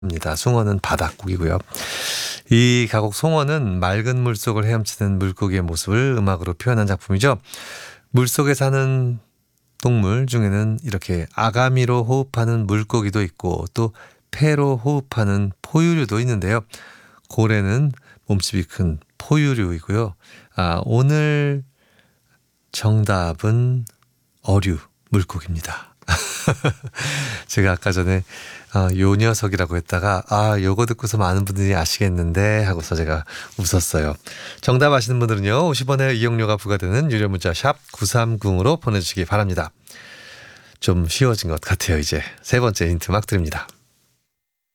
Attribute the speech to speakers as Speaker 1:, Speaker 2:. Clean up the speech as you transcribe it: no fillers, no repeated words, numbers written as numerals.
Speaker 1: 입니다. 숭어는 바닷고기고요. 이 가곡 송어는 맑은 물속을 헤엄치는 물고기의 모습을 음악으로 표현한 작품이죠. 물속에 사는 동물 중에는 이렇게 아가미로 호흡하는 물고기도 있고 또 폐로 호흡하는 포유류도 있는데요. 고래는 몸집이 큰 포유류이고요. 오늘 정답은 어류 물고기입니다. 제가 아까 전에 요 녀석이라고 했다가 요거 듣고서 많은 분들이 아시겠는데 하고서 제가 웃었어요. 정답 아시는 분들은요 50원의 이용료가 부과되는 유료 문자 샵 930으로 보내주시기 바랍니다. 좀 쉬워진 것 같아요. 이제 세 번째 힌트 막 드립니다.